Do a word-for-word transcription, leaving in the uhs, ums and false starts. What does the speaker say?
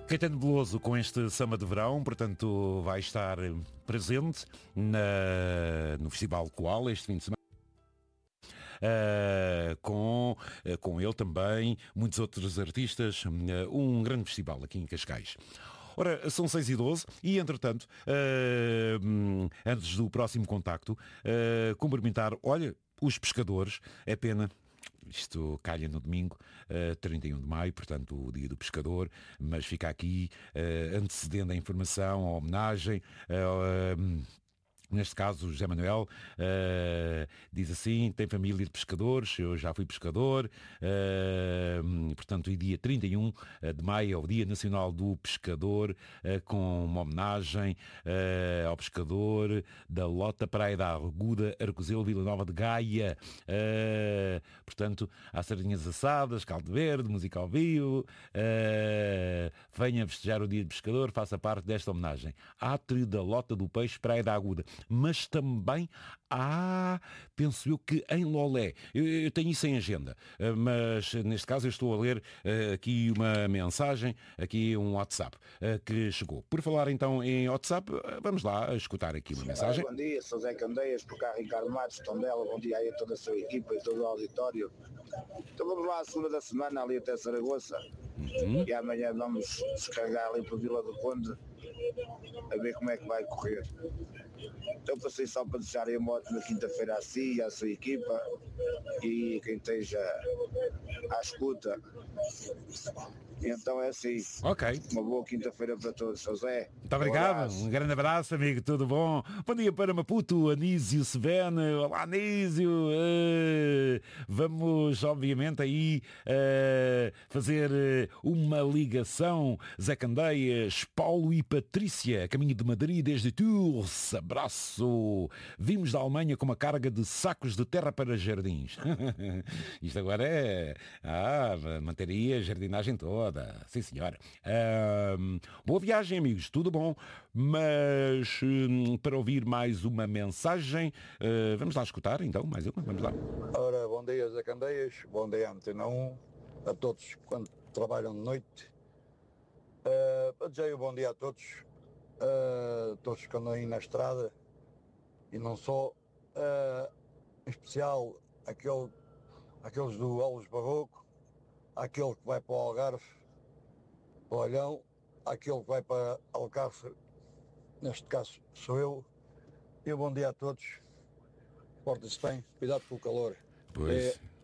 Caetano Veloso com este samba de verão, portanto vai estar presente na, no Festival Coal este fim de semana. Uh, com, uh, com ele também muitos outros artistas, uh, um grande festival aqui em Cascais. Ora, são seis e doze e, entretanto, uh, antes do próximo contacto, uh, cumprimentar, olha, os pescadores, é pena. Isto calha no domingo, uh, trinta e um de maio, portanto o dia do pescador, mas fica aqui uh, antecedendo a informação, a homenagem. Uh, uh, Neste caso, o José Manuel uh, diz assim, tem família de pescadores, eu já fui pescador, uh, portanto, e dia trinta e um de maio é o Dia Nacional do Pescador, uh, com uma homenagem uh, ao pescador da Lota Praia da Aguda, Arcozelo, Vila Nova de Gaia. Uh, portanto, há sardinhas assadas, caldo verde, música ao vivo, uh, venha festejar o Dia do Pescador, faça parte desta homenagem. Átrio da Lota do Peixe, Praia da Aguda. Mas também há, penso eu que em Lolé, eu, eu tenho isso em agenda, mas neste caso eu estou a ler uh, aqui uma mensagem, aqui um WhatsApp uh, que chegou. Por falar então em WhatsApp, uh, vamos lá escutar aqui uma mensagem. Ah, bom dia, sou Zé Candeias, por cá Ricardo Matos, Tondela, bom dia aí a toda a sua equipa e todo o auditório. Então vamos lá a segunda da semana ali até Saragoça, uhum. E amanhã vamos descarregar ali para Vila do Conde a ver como é que vai correr. Então passei só para deixar a moto na quinta-feira assim, à sua equipa e quem esteja à escuta. Então é assim. Ok. Uma boa quinta-feira para todos, seu Zé. Muito obrigado, um, um grande abraço, amigo, tudo bom? Bom dia para Maputo, Anísio Sevene. Olá, Anísio. Uh, vamos, obviamente, aí uh, fazer uma ligação. Zé Candeias, Paulo e Patrícia, caminho de Madrid desde Tours. Abraço. Vimos da Alemanha com uma carga de sacos de terra para jardins. Isto agora é... Ah, manter aí a jardinagem toda. Sim, senhora. Uh, boa viagem, amigos. Tudo bom? Mas um, para ouvir mais uma mensagem, uh, vamos lá escutar, então, mais uma. Vamos lá. Ora, bom dia, Zé Candeias. Bom dia, Antena um. A todos quando trabalham de noite. Uh, desejo bom dia a todos. Uh, todos que andam aí na estrada. E não só. Uh, em especial, aquele, aqueles do Alves Barroco. Aquele que vai para o Algarve, para o Olhão, aquele que vai para Alcácer, neste caso sou eu. E um bom dia a todos. Portem-se bem, cuidado com o calor. Pois. É,